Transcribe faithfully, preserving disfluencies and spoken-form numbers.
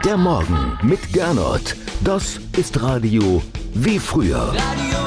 Der Morgen mit Gernot. Das ist Radio wie früher. Radio